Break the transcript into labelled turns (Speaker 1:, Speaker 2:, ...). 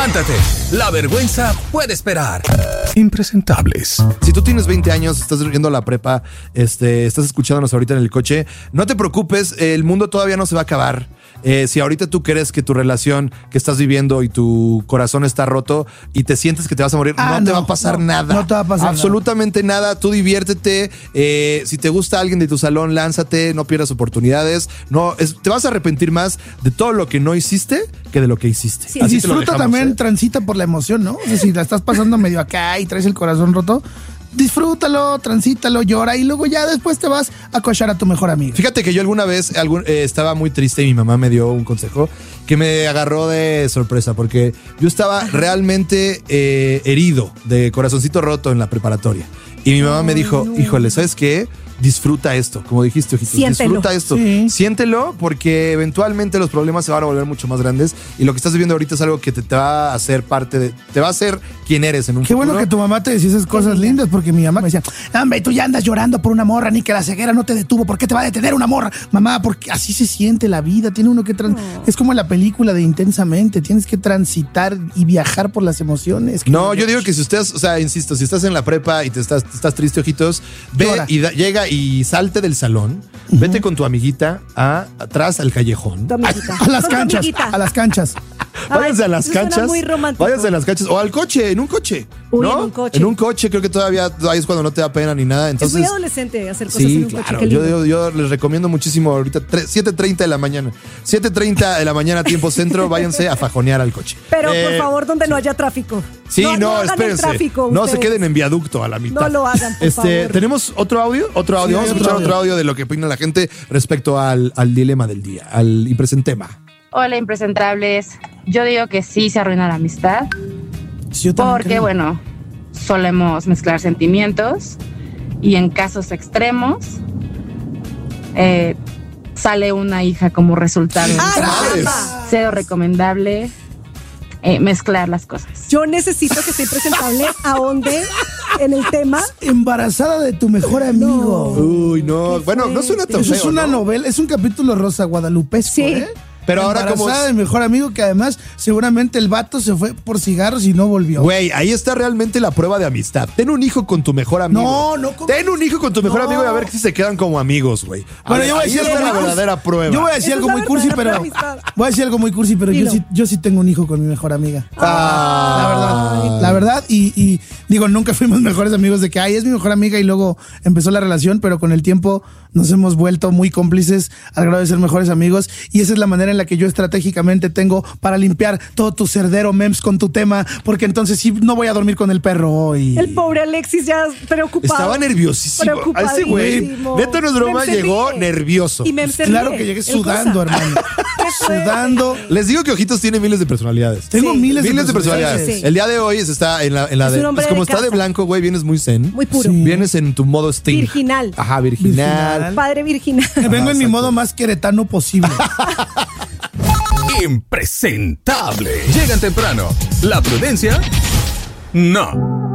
Speaker 1: Levántate, la vergüenza puede esperar. Impresentables.
Speaker 2: Si tú tienes 20 años, estás yendo a la prepa, estás escuchándonos ahorita en el coche, no te preocupes, el mundo todavía no se va a acabar. Si ahorita tú crees que tu relación que estás viviendo y tu corazón está roto y te sientes que te vas a morir, no te va a pasar nada.
Speaker 3: No te va a pasar
Speaker 2: absolutamente nada. Tú diviértete. Si te gusta alguien de tu salón, lánzate, no pierdas oportunidades. Te vas a arrepentir más de todo lo que no hiciste que de lo que hiciste.
Speaker 3: Sí. Así disfruta también, transita por la emoción, ¿no? O sea, si la estás pasando medio acá y traes el corazón roto, disfrútalo, transítalo, llora y luego ya después te vas a coachar a tu mejor amigo.
Speaker 2: Fíjate que yo alguna vez estaba muy triste y mi mamá me dio un consejo que me agarró de sorpresa porque yo estaba realmente herido, de corazoncito roto en la preparatoria. Y mi mamá me dijo, híjole, ¿sabes qué? Disfruta esto, como dijiste, ojitos.
Speaker 4: Siéntelo.
Speaker 2: Disfruta esto.
Speaker 3: Sí.
Speaker 2: Siéntelo porque eventualmente los problemas se van a volver mucho más grandes y lo que estás viviendo ahorita es algo que te va a hacer te va a hacer quien eres en un
Speaker 3: Qué
Speaker 2: futuro.
Speaker 3: bueno que tu mamá te decía esas cosas lindas, porque mi mamá me decía, hombre, tú ya andas llorando por una morra, ni que la ceguera no te detuvo, ¿por qué te va a detener una morra? Mamá, porque así se siente la vida, tiene uno que es como la película de Intensamente, tienes que transitar y viajar por las emociones.
Speaker 2: No, yo digo que si ustedes, o sea, insisto, si estás en la prepa y te estás triste, ojitos, ve
Speaker 3: Llora.
Speaker 2: y llega y salte del salón, vete con tu amiguita atrás al callejón.
Speaker 4: Tu amiguita.
Speaker 3: A las
Speaker 4: Con tu
Speaker 3: canchas,
Speaker 4: amiguita.
Speaker 3: a las canchas.
Speaker 2: Váyanse a las
Speaker 4: eso suena
Speaker 2: canchas.
Speaker 4: muy romántico.
Speaker 2: Váyanse a las canchas. O al coche, en un coche.
Speaker 4: Uy,
Speaker 2: ¿no?
Speaker 4: en un coche.
Speaker 2: En un coche, creo que todavía ahí es cuando no te da pena ni nada. Entonces,
Speaker 4: es muy adolescente hacer cosas en
Speaker 2: sí,
Speaker 4: un coche.
Speaker 2: claro.
Speaker 4: Qué lindo.
Speaker 2: Yo les recomiendo muchísimo ahorita 7:30 de la mañana. 7:30 de la mañana, tiempo centro, váyanse a fajonear al coche.
Speaker 4: Pero por favor, donde no haya tráfico.
Speaker 2: Sí, no,
Speaker 4: hagan el
Speaker 2: espérense.
Speaker 4: tráfico,
Speaker 2: no
Speaker 4: ustedes.
Speaker 2: se queden en viaducto a la mitad.
Speaker 4: No lo hagan, por favor.
Speaker 2: ¿Tenemos otro audio?
Speaker 3: Sí,
Speaker 2: Vamos a escuchar otro audio de lo que opina la gente respecto al dilema del día, al impresentema.
Speaker 5: Hola, impresentables. Yo digo que sí se arruina la amistad.
Speaker 3: Sí, yo también
Speaker 5: Porque,
Speaker 3: creo.
Speaker 5: bueno, solemos mezclar sentimientos y en casos extremos sale una hija como resultado. Cero recomendable mezclar las cosas.
Speaker 4: Yo necesito que esté presentable ahonde en el tema.
Speaker 3: Embarazada de tu mejor amigo.
Speaker 2: Uy, no. Bueno, no suena tan
Speaker 3: Eso
Speaker 2: feo,
Speaker 3: es una
Speaker 2: ¿no?
Speaker 3: novela, es un capítulo rosa guadalupesco,
Speaker 4: Sí.
Speaker 3: ¿eh?
Speaker 2: Pero ahora como
Speaker 3: Embarazada de mejor amigo, que además seguramente el vato se fue por cigarros y no volvió.
Speaker 2: Güey, ahí está realmente la prueba de amistad. Ten un hijo con tu mejor amigo.
Speaker 3: No.
Speaker 2: Ten un hijo con tu mejor
Speaker 3: No.
Speaker 2: amigo y a ver si se quedan como amigos, güey.
Speaker 3: Bueno, yo voy a
Speaker 2: Ahí
Speaker 3: decir
Speaker 2: está
Speaker 3: algo
Speaker 2: la
Speaker 3: muy
Speaker 2: verdadera prueba.
Speaker 3: Yo voy a decir
Speaker 4: Esa
Speaker 3: algo
Speaker 4: es
Speaker 3: muy
Speaker 4: la
Speaker 3: cursi,
Speaker 4: verdadera
Speaker 3: pero
Speaker 4: amistad.
Speaker 3: voy a decir algo muy cursi, pero
Speaker 4: Dilo.
Speaker 3: yo sí tengo un hijo con mi mejor amiga. La verdad, y digo, nunca fuimos mejores amigos de que, es mi mejor amiga y luego empezó la relación, pero con el tiempo nos hemos vuelto muy cómplices al grado de ser mejores amigos y esa es la manera en la que yo estratégicamente tengo para limpiar todo tu cerdero memes con tu tema, porque entonces sí no voy a dormir con el perro hoy.
Speaker 4: El pobre Alexis ya preocupado.
Speaker 2: Estaba nerviosísimo. A ese güey,
Speaker 4: Preocupadísimo.
Speaker 2: neta no es broma,
Speaker 4: Mem se
Speaker 2: llegó
Speaker 4: ríe.
Speaker 2: nervioso.
Speaker 4: Y Mem se
Speaker 3: Claro
Speaker 4: ríe.
Speaker 3: que llegué
Speaker 4: El
Speaker 3: sudando,
Speaker 4: cosa.
Speaker 3: hermano.
Speaker 4: ¿Qué fue?
Speaker 3: Sudando.
Speaker 2: Les digo que Ojitos tiene miles de personalidades.
Speaker 3: Tengo
Speaker 4: Sí.
Speaker 3: miles
Speaker 2: Miles de
Speaker 3: personalidades.
Speaker 2: personalidades.
Speaker 4: Sí.
Speaker 2: El día de hoy se está en la
Speaker 4: Es
Speaker 2: de.
Speaker 4: un hombre
Speaker 2: Pues como
Speaker 4: de
Speaker 2: está de
Speaker 4: casa.
Speaker 2: blanco, güey, vienes muy zen.
Speaker 4: Muy puro.
Speaker 3: Sí.
Speaker 2: Vienes en tu modo Sting.
Speaker 4: Virginal.
Speaker 2: Ajá, virginal.
Speaker 4: Padre virginal.
Speaker 3: Vengo en mi
Speaker 2: exacto.
Speaker 3: modo más queretano posible.
Speaker 1: Impresentable. Llegan temprano. La prudencia, no.